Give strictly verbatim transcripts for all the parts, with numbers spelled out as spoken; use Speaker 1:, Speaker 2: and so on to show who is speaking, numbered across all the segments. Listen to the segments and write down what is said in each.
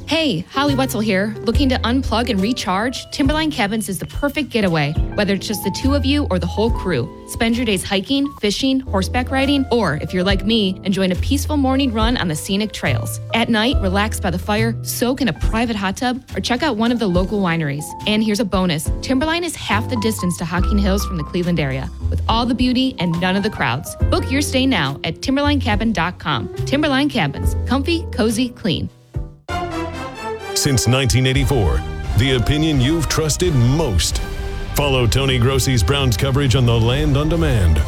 Speaker 1: Hey, Holly Wetzel here. Looking to unplug and recharge? Timberline Cabins is the perfect getaway. Whether it's just the two of you or the whole crew. Spend your days hiking, fishing, horseback riding, or if you're like me, enjoying a peaceful morning run on the scenic trails. At night, relax by the fire, soak in a private hot tub, or check out one of the local wineries. And here's a bonus. Timberline is half the distance to Hocking Hills from the Cleveland area, with all the beauty and none of the crowds. Book your stay now at timberline cabin dot com. Timberline Cabins. Comfy, cozy, clean.
Speaker 2: Since nineteen eighty-four, the opinion you've trusted most. Follow Tony Grossi's Browns coverage on the Land on Demand.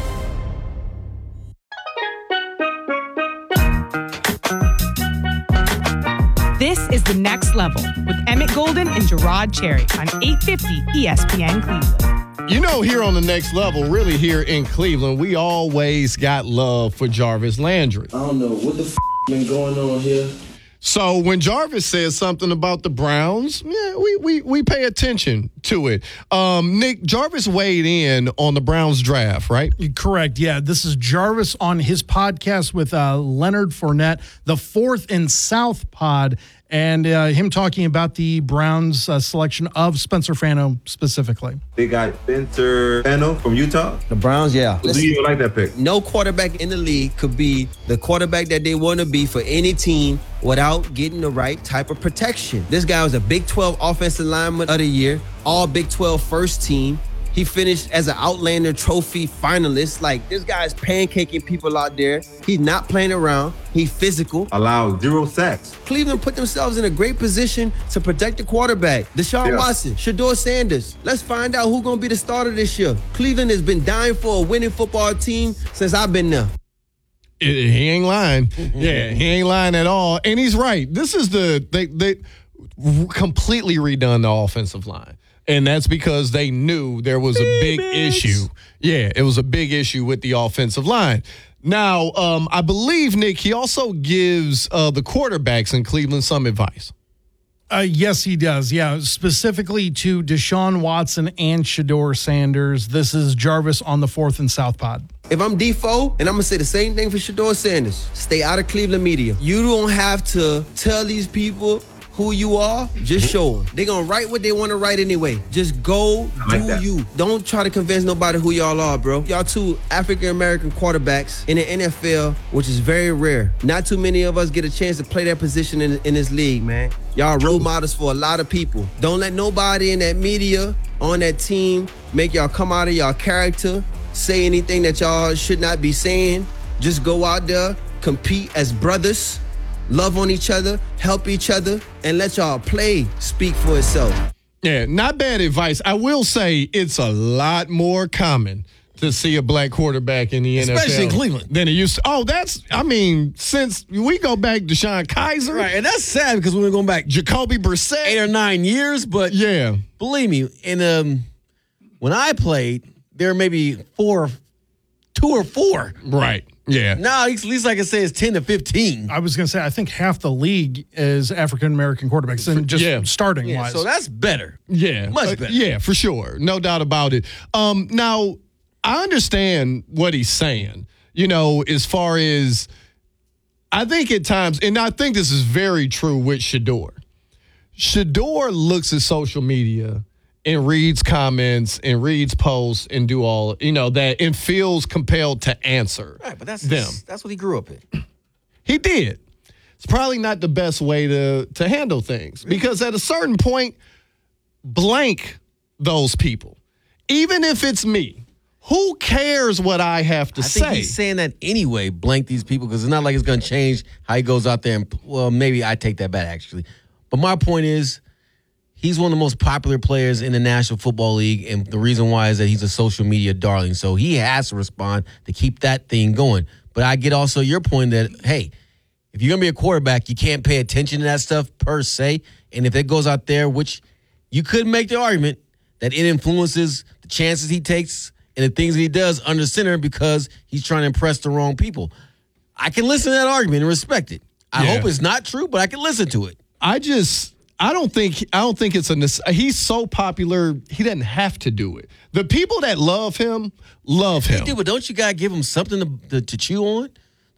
Speaker 3: This is The Next Level with Emmett Golden and Gerard Cherry on eight fifty E S P N Cleveland.
Speaker 4: You know, here on The Next Level, really here in Cleveland, we always got love for Jarvis Landry.
Speaker 5: I don't know what the f*** been going on here.
Speaker 4: So when Jarvis says something about the Browns, yeah, we we we pay attention to it. Um, Nick, Jarvis weighed in on the Browns draft, right?
Speaker 6: Correct. Yeah, this is Jarvis on his podcast with uh, Leonard Fournette, the Fourth and South pod, and uh, him talking about the Browns uh, selection of Spencer Fano specifically.
Speaker 7: They got Spencer Fano from Utah.
Speaker 5: The Browns, yeah.
Speaker 7: Do you even like that pick?
Speaker 5: No quarterback in the league could be the quarterback that they want to be for any team without getting the right type of protection. This guy was a Big twelve offensive lineman of the year, all Big twelve first team. He finished as an Outlander Trophy finalist. Like, this guy's pancaking people out there. He's not playing around. He's physical.
Speaker 7: Allowed zero sacks.
Speaker 5: Cleveland put themselves in a great position to protect the quarterback. Deshaun
Speaker 7: Yeah.
Speaker 5: Watson, Shedeur Sanders. Let's find out who's going to be the starter this year. Cleveland has been dying for a winning football team since I've been there.
Speaker 4: It- he ain't lying. Yeah, he ain't lying at all. And he's right. This is the they they completely redone the offensive line. And that's because they knew there was a big issue. Yeah, it was a big issue with the offensive line. Now, um, I believe, Nick, he also gives uh, the quarterbacks in Cleveland some advice.
Speaker 6: Uh, yes, he does. Yeah, specifically to Deshaun Watson and Shedeur Sanders. This is Jarvis on the Fourth and South pod.
Speaker 5: If I'm Defoe, and I'm going to say the same thing for Shedeur Sanders, stay out of Cleveland media. You don't have to tell these people who you are, just show them. They're going to write what they want to write anyway. Just go
Speaker 7: I like
Speaker 5: do
Speaker 7: that.
Speaker 5: you. Don't try to convince nobody who y'all are, bro. Y'all two African-American quarterbacks in the N F L, which is very rare. Not too many of us get a chance to play that position in, in this league, man. Y'all role models for a lot of people. Don't let nobody in that media, on that team, make y'all come out of y'all character, say anything that y'all should not be saying. Just go out there, compete as brothers, love on each other, help each other, and let y'all play speak for itself.
Speaker 4: Yeah, not bad advice. I will say it's a lot more common to see a black quarterback in the N F L.
Speaker 8: Especially in Cleveland.
Speaker 4: Than it used to. Oh, that's, I mean, since we go back to Deshaun Kaiser.
Speaker 8: Right, and that's sad because we're going back
Speaker 4: Jacoby Brissett.
Speaker 8: eight or nine years, but
Speaker 4: Yeah.
Speaker 8: believe me, in um, when I played, there were maybe four, two or four.
Speaker 4: Right. Yeah.
Speaker 8: Now, at least I can say it's ten to fifteen.
Speaker 6: I was going to say, I think half the league is African-American quarterbacks, and just
Speaker 4: Yeah.
Speaker 6: starting
Speaker 8: Yeah,
Speaker 6: wise.
Speaker 8: so that's better.
Speaker 4: Yeah.
Speaker 8: Much
Speaker 4: Uh,
Speaker 8: better.
Speaker 4: yeah, for sure. No doubt about it. Um, now, I understand what he's saying, you know, as far as I think at times, and I think this is very true with Shedeur. Shedeur looks at social media and reads comments and reads posts and do all, you know, that and feels compelled to answer
Speaker 8: Right, but that's
Speaker 4: them.
Speaker 8: that's what he grew up in.
Speaker 4: He did. It's probably not the best way to to handle things because at a certain point, blank those people. Even if it's me, who cares what I have to
Speaker 8: I think
Speaker 4: say?
Speaker 8: he's saying that anyway, blank these people, because it's not like it's going to change how he goes out there and, well, maybe I take that back, actually. But my point is, he's one of the most popular players in the National Football League, and the reason why is that he's a social media darling. So he has to respond to keep that thing going. But I get also your point that, hey, if you're going to be a quarterback, you can't pay attention to that stuff per se. And if it goes out there, which you could make the argument that it influences the chances he takes and the things that he does under center because he's trying to impress the wrong people. I can listen to that argument and respect it. I
Speaker 4: Yeah.
Speaker 8: hope it's not true, but I can listen to it.
Speaker 4: I just I don't think I don't think it's a nece- he's so popular he doesn't have to do it. The people that love him love him.
Speaker 8: Dude, but don't you gotta give him something to, to, to chew on?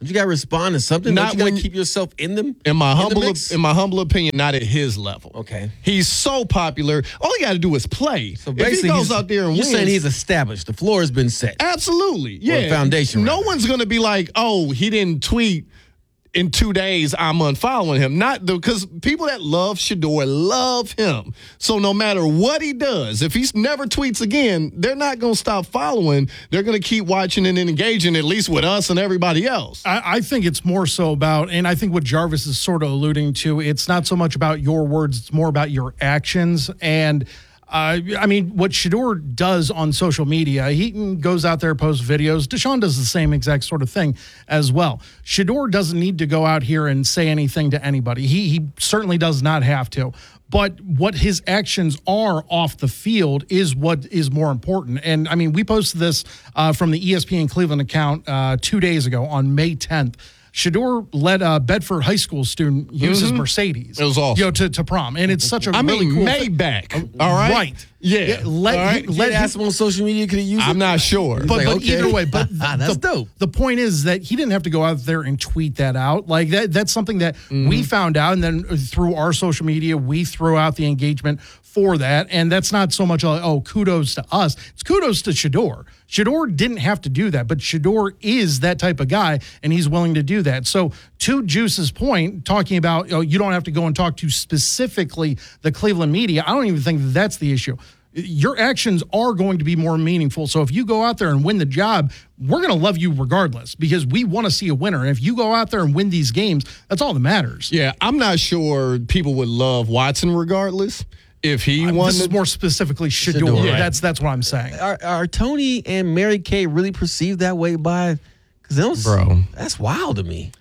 Speaker 8: But you got to respond to something.
Speaker 4: Not
Speaker 8: Don't you got
Speaker 4: when
Speaker 8: to
Speaker 4: you-
Speaker 8: keep yourself in them.
Speaker 4: In my
Speaker 8: in the
Speaker 4: humble,
Speaker 8: mix?
Speaker 4: in my humble opinion, not at his level.
Speaker 8: Okay.
Speaker 4: He's so popular. All he got to do is play.
Speaker 8: So
Speaker 4: if he
Speaker 8: basically,
Speaker 4: goes
Speaker 8: he's-
Speaker 4: out there and
Speaker 8: you're
Speaker 4: wins,
Speaker 8: saying he's established. The floor has been set.
Speaker 4: absolutely, yeah.
Speaker 8: foundation,
Speaker 4: No
Speaker 8: rather.
Speaker 4: one's gonna be like, oh, he didn't tweet in two days. I'm unfollowing him. Not because people that love Shador love him. So no matter what he does, if he never tweets again, they're not gonna stop following. They're gonna keep watching and engaging, at least with us and everybody else.
Speaker 6: I, I think it's more so about, and I think what Jarvis is sort of alluding to, it's not so much about your words, it's more about your actions. And uh, I mean, what Shador does on social media, he goes out there, posts videos. Deshaun does the same exact sort of thing as well. Shador doesn't need to go out here and say anything to anybody. He, he certainly does not have to. But what his actions are off the field is what is more important. And I mean, we posted this uh, from the E S P N Cleveland account uh, two days ago on May tenth. Shador let a Bedford high school student use his Mercedes.
Speaker 4: It was awesome.
Speaker 6: You know, to, to prom. And it's such a
Speaker 4: I
Speaker 6: really
Speaker 4: mean,
Speaker 6: cool thing.
Speaker 4: Maybach. All right.
Speaker 6: Right.
Speaker 4: Yeah.
Speaker 6: let
Speaker 4: all right.
Speaker 6: him- let
Speaker 8: Let ask him on social media. Could he use it?
Speaker 4: I'm not sure.
Speaker 6: But,
Speaker 8: like,
Speaker 6: but
Speaker 8: okay.
Speaker 6: either way, but
Speaker 8: That's
Speaker 6: the,
Speaker 8: dope.
Speaker 6: The point is that he didn't have to go out there and tweet that out. Like that, that's something that
Speaker 8: Mm-hmm.
Speaker 6: we found out, and then through our social media, we threw out the engagement for that. And that's not so much like, oh, kudos to us. It's kudos to Shador. Shador didn't have to do that, but Shador is that type of guy, and he's willing to do that. So to Juice's point, talking about, you know, you don't have to go and talk to specifically the Cleveland media, I don't even think that that's the issue. Your actions are going to be more meaningful. So if you go out there and win the job, we're going to love you regardless because we want to see a winner. And if you go out there and win these games, that's all that matters.
Speaker 4: Yeah, I'm not sure people would love Watson regardless if he
Speaker 6: Uh,
Speaker 4: won.
Speaker 6: this
Speaker 4: the-
Speaker 6: is more specifically Shador.
Speaker 8: Shador, right.
Speaker 6: That's that's what I'm saying.
Speaker 8: Are, are Tony and Mary Kay really perceived that way by? Because
Speaker 4: Bro.
Speaker 8: that's wild to me.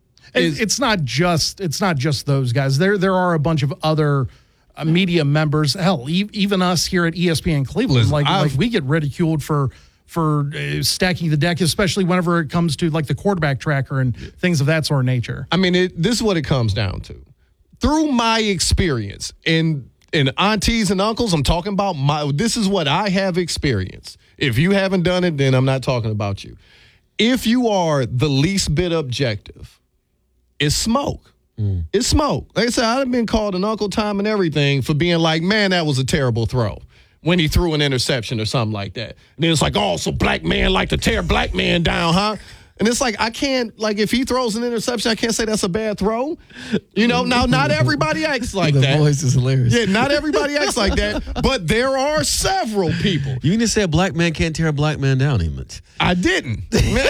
Speaker 6: It- it's not just it's not just those guys. There there are a bunch of other uh, media members. Hell, e- even us here at E S P N Cleveland,
Speaker 4: Listen,
Speaker 6: like
Speaker 4: I've-
Speaker 6: like we get ridiculed for for uh, stacking the deck, especially whenever it comes to like the quarterback tracker and things of that sort of nature.
Speaker 4: I mean, it, this is what it comes down to. Through my experience and and aunties and uncles, I'm talking about my. This is what I have experienced. If you haven't done it, then I'm not talking about you. If you are the least bit objective, it's smoke. Mm. It's smoke. Like I said, I've been called an Uncle Tom and everything for being like, man, that was a terrible throw when he threw an interception or something like that. And then it's like, oh, so black man like to tear black man down, huh? And it's like, I can't, like, if he throws an interception, I can't say that's a bad throw. You know, now, not everybody acts like
Speaker 8: the
Speaker 4: that.
Speaker 8: voice is hilarious.
Speaker 4: Yeah, not everybody acts like that, but there are several people.
Speaker 8: You just said a black man can't tear a black man down, Image.
Speaker 4: I didn't.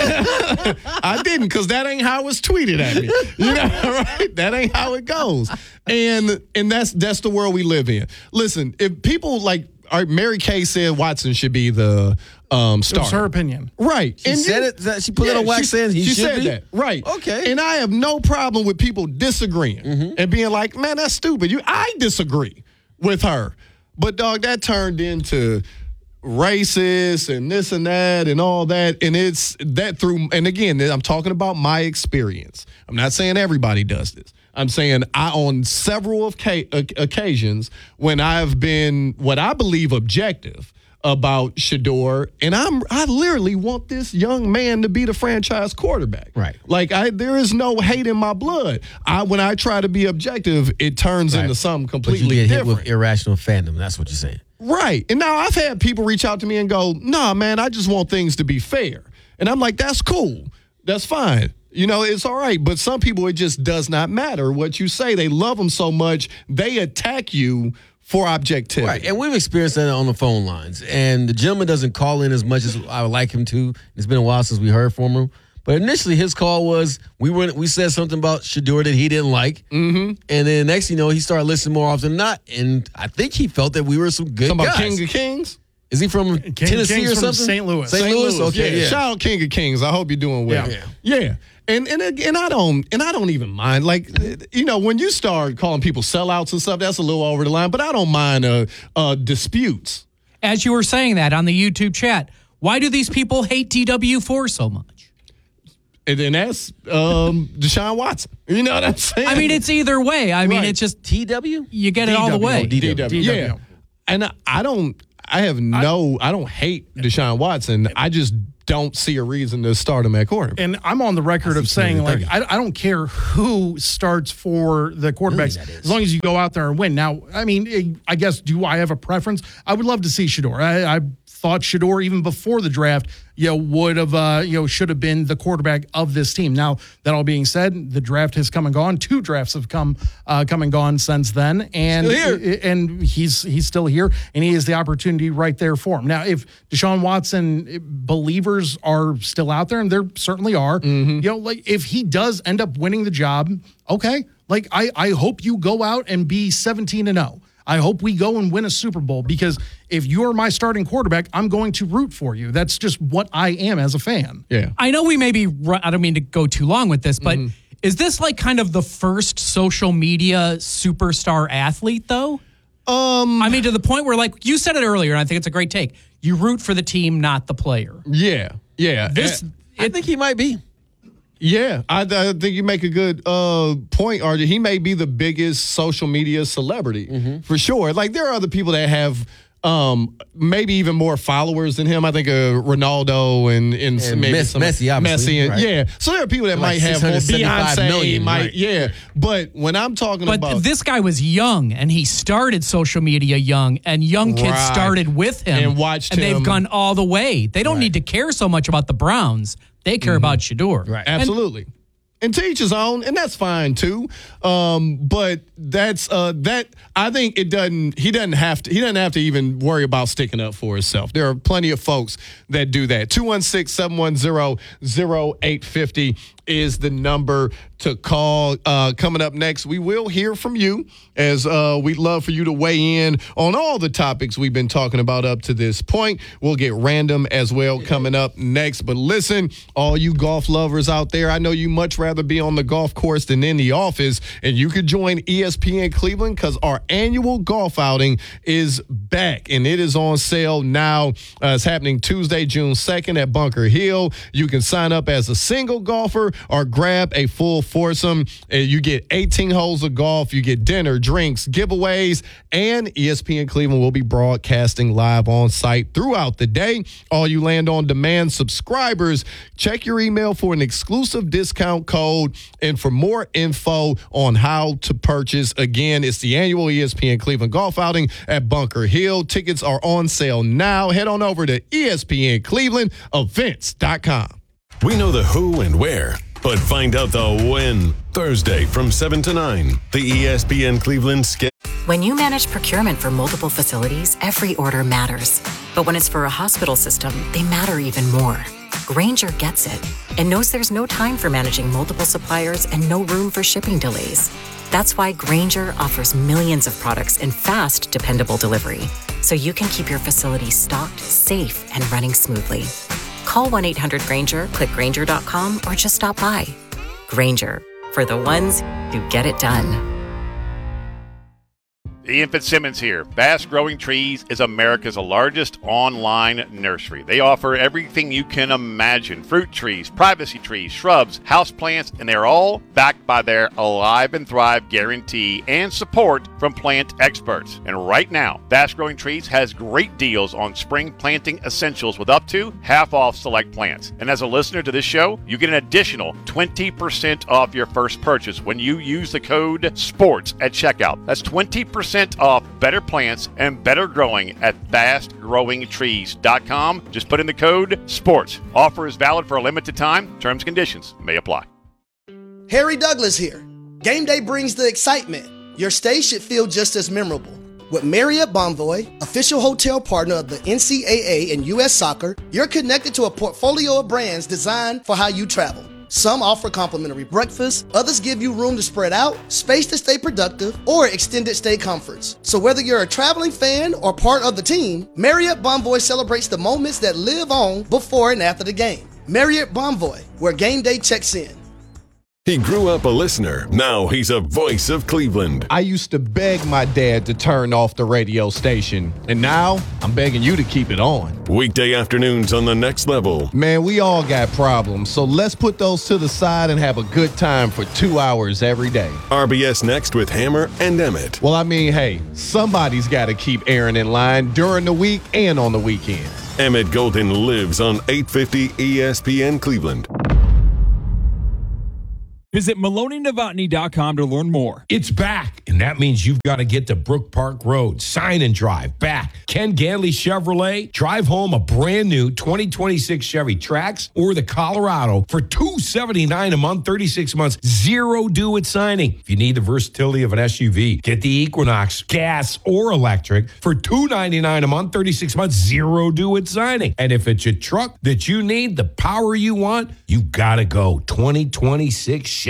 Speaker 4: I didn't, because that ain't how it's tweeted at me. You know, right? That ain't how it goes. And and that's that's the world we live in. Listen, if people like, all right, Mary Kay said Watson should be the um,
Speaker 6: It
Speaker 4: starter.
Speaker 6: was her opinion.
Speaker 4: Right.
Speaker 8: She said it- that- she put it on wax
Speaker 4: she,
Speaker 8: saying he
Speaker 4: she
Speaker 8: should
Speaker 4: said
Speaker 8: be?
Speaker 4: that. Right.
Speaker 8: Okay.
Speaker 4: And I have no problem with people disagreeing
Speaker 8: Mm-hmm.
Speaker 4: and being like, man, that's stupid. You, I disagree with her. But, dog, that turned into racist and this and that and all that. And it's that through, and again, I'm talking about my experience. I'm not saying everybody does this. I'm saying I, on several of ca- occasions, when I've been what I believe objective about Shador, and I'm I literally want this young man to be the franchise quarterback.
Speaker 8: Right.
Speaker 4: Like I, there is no hate in my blood. I when I try to be objective, it turns
Speaker 8: Right.
Speaker 4: into something
Speaker 8: But you
Speaker 4: completely
Speaker 8: get hit
Speaker 4: different.
Speaker 8: with irrational fandom. That's what you're saying.
Speaker 4: Right. And now I've had people reach out to me and go, nah, man, I just want things to be fair. And I'm like, that's cool. That's fine. You know, it's all right. But some people, it just does not matter what you say. They love them so much, they attack you for objectivity.
Speaker 8: Right, and we've experienced that on the phone lines. And the gentleman doesn't call in as much as I would like him to. It's been a while since we heard from him. But initially, his call was we were we said something about Shador that he didn't like, mm-hmm. and then next thing you know, he started listening more often than not. And I think he felt that we were some good
Speaker 4: Talking about
Speaker 8: guys.
Speaker 4: King of Kings?
Speaker 8: Is he from
Speaker 6: King,
Speaker 8: Tennessee
Speaker 6: King's
Speaker 8: or
Speaker 6: from
Speaker 8: something?
Speaker 6: Saint Louis.
Speaker 8: Saint Louis. Okay, yeah.
Speaker 4: Shout out King of Kings. I hope you're doing well.
Speaker 6: Yeah.
Speaker 4: Yeah. And and and I don't and I don't even mind. Like, you know, when you start calling people sellouts and stuff, that's a little over the line. But I don't mind uh, uh, disputes.
Speaker 9: As you were saying that on the YouTube chat, why do these people hate T W four so much?
Speaker 4: And then that's um, Deshaun Watson. You know what I'm saying?
Speaker 9: I mean, it's either way. I mean,
Speaker 4: Right.
Speaker 9: it's just
Speaker 8: T W?
Speaker 9: you get it all the way.
Speaker 4: D W. Yeah.
Speaker 6: D W.
Speaker 4: And I, I don't. I have no. I, I don't hate Deshaun Watson. I just don't see a reason to start him at quarterback.
Speaker 6: And I'm on the record of saying, like, I, I don't care who starts for the quarterbacks
Speaker 8: Really, that is.
Speaker 6: as long as you go out there and win. Now, I mean, I guess, do I have a preference? I would love to see Shedeur. I, I thought Shedeur, even before the draft, you know, would have, uh, you know, should have been the quarterback of this team. Now, that all being said, the draft has come and gone. Two drafts have come, uh, come and gone since then, and
Speaker 4: Still here.
Speaker 6: and he's he's still here, and he has the opportunity right there for him. Now, if Deshaun Watson believers are still out there, and there certainly are, you know, like if he does end up winning the job, okay, like I I hope you go out and be seventeen and oh. I hope we go and win a Super Bowl, because if you're my starting quarterback, I'm going to root for you. That's just what I am as a fan.
Speaker 4: Yeah.
Speaker 9: I know we may be, ru- I don't mean to go too long with this, but
Speaker 4: Mm-hmm.
Speaker 9: is this like kind of the first social media superstar athlete, though?
Speaker 4: Um,
Speaker 9: I mean, to the point where, like, you said it earlier, and I think it's a great take. You root for the team, not the player.
Speaker 4: Yeah. Yeah.
Speaker 9: This,
Speaker 4: And-
Speaker 8: I think he might be.
Speaker 4: Yeah, I, I think you make a good uh, point, R J. He may be the biggest social media celebrity for sure. Like, there are other people that have um, maybe even more followers than him. I think uh, Ronaldo and, and,
Speaker 8: And
Speaker 4: maybe
Speaker 8: Messi,
Speaker 4: some,
Speaker 8: Messi, obviously,
Speaker 4: Messi and,
Speaker 8: right.
Speaker 4: yeah. So there are people that
Speaker 8: Like
Speaker 4: might have more.
Speaker 8: six hundred seventy-five
Speaker 4: Beyonce
Speaker 8: million,
Speaker 4: might,
Speaker 8: right.
Speaker 4: yeah. But when I'm talking
Speaker 9: but
Speaker 4: about
Speaker 9: this guy was young, and he started social media young, and young kids
Speaker 4: Right.
Speaker 9: started with him.
Speaker 4: And watched
Speaker 9: And
Speaker 4: him.
Speaker 9: they've gone all the way. They don't need to care so much about the Browns. They care about Shedeur.
Speaker 8: Right.
Speaker 9: And
Speaker 4: Absolutely. And to each his own, and that's fine too. Um, but that's uh, that. I think it doesn't. He doesn't have to. He doesn't have to even worry about sticking up for himself. There are plenty of folks that do that. two one six, seven one zero, zero eight five zero is the number to call. Uh, coming up next, we will hear from you, as uh, we'd love for you to weigh in on all the topics we've been talking about up to this point. We'll get random as well coming up next. But listen, all you golf lovers out there, I know you much rather be on the golf course than in the office, and you could join E S P N Cleveland, because our annual golf outing is back, and it is on sale now. Uh, it's happening Tuesday, June second at Bunker Hill. You can sign up as a single golfer or grab a full foursome. And you get eighteen holes of golf. You get dinner, drinks, giveaways, and E S P N Cleveland will be broadcasting live on site throughout the day. All you Land on Demand subscribers, check your email for an exclusive discount code and for more info on how to purchase. Again, it's the annual E S P N Cleveland golf outing at Bunker Hill. Tickets are on sale now. Head on over to E S P N Cleveland events dot com.
Speaker 2: We know the who and where, but find out the when. Thursday from seven to nine, the E S P N Cleveland schedule.
Speaker 10: When you manage procurement for multiple facilities, every order matters. But when it's for a hospital system, they matter even more. Grainger gets it and knows there's no time for managing multiple suppliers and no room for shipping delays. That's why Grainger offers millions of products in fast, dependable delivery, so you can keep your facility stocked, safe, and running smoothly. Call one eight hundred Grainger, click Grainger dot com, or just stop by. Grainger, for the ones who get it done.
Speaker 11: Ian Fitzsimmons here. Fast Growing Trees is America's largest online nursery. They offer everything you can imagine. Fruit trees, privacy trees, shrubs, houseplants, and they're all backed by their Alive and Thrive guarantee and support from plant experts. And right now, Fast Growing Trees has great deals on spring planting essentials with up to half off select plants. And as a listener to this show, you get an additional twenty percent off your first purchase when you use the code SPORTS at checkout. That's twenty percent off better plants and better growing at fast growing trees dot com. Just put in the code SPORTS. Offer is valid for a limited time. Terms and conditions may apply.
Speaker 12: Harry Douglas here. Game day brings the excitement. Your stay should feel just as memorable. With Marriott Bonvoy, official hotel partner of the N C double A and U S Soccer, you're connected to a portfolio of brands designed for how you travel. Some offer complimentary breakfast, others give you room to spread out, space to stay productive, or extended stay comforts. So whether you're a traveling fan or part of the team, Marriott Bonvoy celebrates the moments that live on before and after the game. Marriott Bonvoy, where game day checks in.
Speaker 2: He grew up a listener. Now he's a voice of Cleveland.
Speaker 4: I used to beg my dad to turn off the radio station, and now I'm begging you to keep it on.
Speaker 2: Weekday afternoons on The Next Level.
Speaker 4: Man, we all got problems, so let's put those to the side and have a good time for two hours every day.
Speaker 2: R B S Next with Hammer and Emmett.
Speaker 4: Well, I mean, hey, somebody's got to keep Aaron in line during the week and on the weekend.
Speaker 2: Emmett Golden lives on eight fifty E S P N Cleveland.
Speaker 13: Visit Maloney Novotny dot com to learn more.
Speaker 14: It's back, and that means you've got to get to Brook Park Road. Sign and drive back. Ken Ganley Chevrolet. Drive home a brand new twenty twenty-six Chevy Trax or the Colorado for two hundred seventy-nine dollars a month, thirty-six months, zero due at signing. If you need the versatility of an S U V, get the Equinox, gas or electric for two hundred ninety-nine dollars a month, thirty-six months, zero due at signing. And if it's a truck that you need, the power you want, you got to go twenty twenty-six